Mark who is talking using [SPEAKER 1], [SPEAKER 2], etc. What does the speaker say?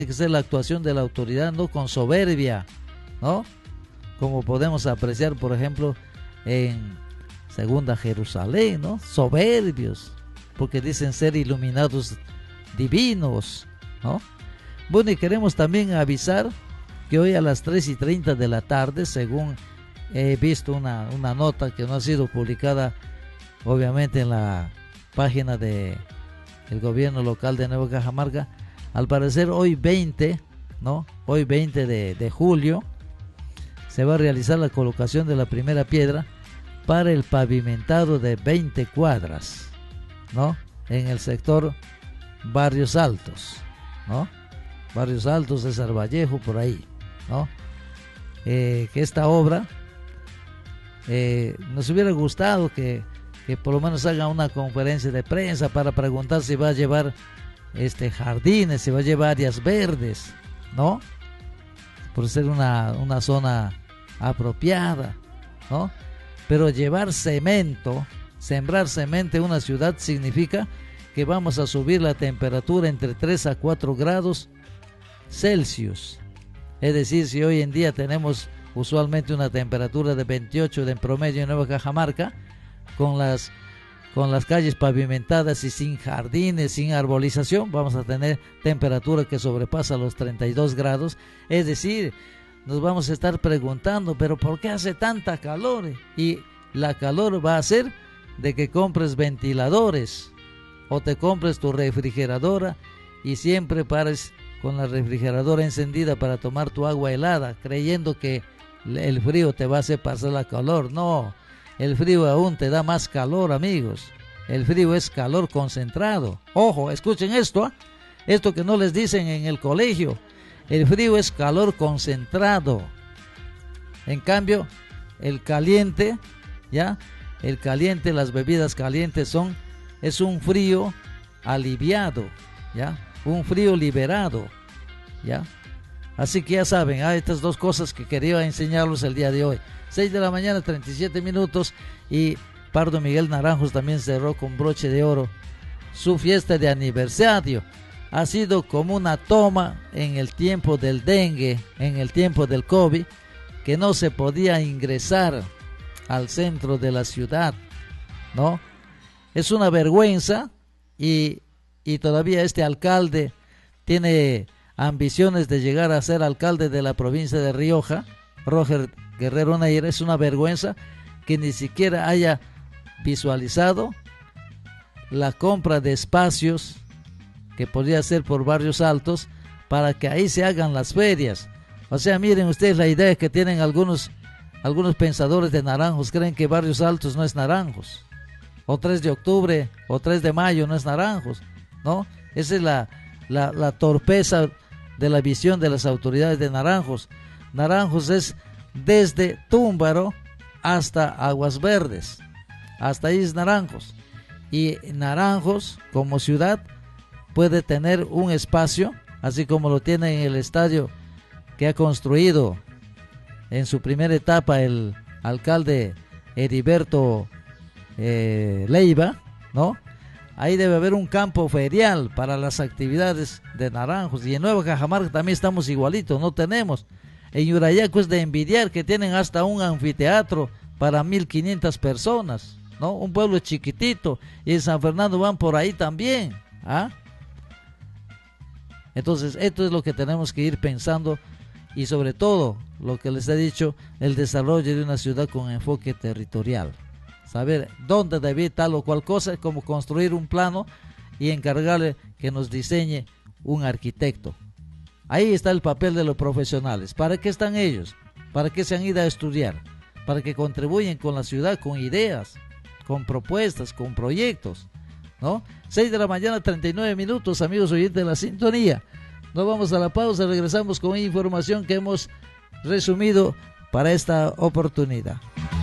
[SPEAKER 1] que ser la actuación de la autoridad, no con soberbia, ¿no? Como podemos apreciar, por ejemplo, en Segunda Jerusalén, ¿no? Soberbios, porque dicen ser iluminados divinos, ¿no? Bueno, y queremos también avisar que hoy a las 3:30 de la tarde, según he visto una nota que no ha sido publicada, obviamente, en la página de el gobierno local de Nueva Cajamarca, al parecer hoy 20, ¿no? Hoy 20 de julio, se va a realizar la colocación de la primera piedra para el pavimentado de 20 cuadras, ¿no? En el sector Barrios Altos, ¿no? Barrios Altos, César Vallejo, por ahí, ¿no? Que esta obra, nos hubiera gustado que por lo menos haga una conferencia de prensa para preguntar si va a llevar jardines, si va a llevar áreas verdes, ¿no? Por ser una zona apropiada, ¿no? Pero llevar cemento, sembrar cemento en una ciudad significa que vamos a subir la temperatura entre 3 a 4 grados Celsius. Es decir, si hoy en día tenemos usualmente una temperatura de 28 en promedio en Nueva Cajamarca, con las calles pavimentadas y sin jardines, sin arbolización, vamos a tener temperatura que sobrepasa los 32 grados. Es decir, nos vamos a estar preguntando, pero ¿por qué hace tanta calor? Y la calor va a hacer de que compres ventiladores o te compres tu refrigeradora y siempre pares con la refrigeradora encendida para tomar tu agua helada, creyendo que el frío te va a hacer pasar la calor. No, el frío aún te da más calor, amigos. El frío es calor concentrado. Ojo, escuchen esto, esto que no les dicen en el colegio. El frío es calor concentrado. En cambio, el caliente, ¿ya? El caliente, las bebidas calientes es un frío aliviado, ¿ya? Un frío liberado, ¿ya? Así que ya saben, estas dos cosas que quería enseñarlos el día de hoy. 6 de la mañana, 37 minutos, y Pardo Miguel Naranjos también cerró con broche de oro su fiesta de aniversario. Ha sido como una toma en el tiempo del dengue, en el tiempo del COVID, que no se podía ingresar al centro de la ciudad, ¿no? Es una vergüenza y todavía este alcalde tiene ambiciones de llegar a ser alcalde de la provincia de Rioja, Roger Guerrero Neira. Es una vergüenza que ni siquiera haya visualizado la compra de espacios que podría ser por Barrios Altos para que ahí se hagan las ferias. O sea, miren ustedes la idea que tienen algunos pensadores de Naranjos. Creen que Barrios Altos no es Naranjos, o 3 de octubre o 3 de mayo no es Naranjos, ¿no? Esa es la torpeza de la visión de las autoridades de Naranjos. Naranjos es desde Túmbaro hasta Aguas Verdes, hasta ahí es Naranjos. Y Naranjos como ciudad puede tener un espacio, así como lo tiene en el estadio que ha construido en su primera etapa el alcalde Heriberto Leiva, ¿no? Ahí debe haber un campo ferial para las actividades de Naranjos. Y en Nueva Cajamarca también estamos igualitos, no tenemos. En Yurayaco es de envidiar que tienen hasta un anfiteatro para 1,500 personas, ¿no? Un pueblo chiquitito. Y en San Fernando van por ahí también, ¿ah? Entonces, esto es lo que tenemos que ir pensando, y sobre todo, lo que les he dicho, el desarrollo de una ciudad con enfoque territorial. Saber dónde debe ir tal o cual cosa, como construir un plano y encargarle que nos diseñe un arquitecto. Ahí está el papel de los profesionales. ¿Para qué están ellos? ¿Para qué se han ido a estudiar? Para que contribuyan con la ciudad, con ideas, con propuestas, con proyectos, ¿no? 6 de la mañana, 39 minutos, amigos oyentes de la sintonía. Nos vamos a la pausa, regresamos con información que hemos resumido para esta oportunidad.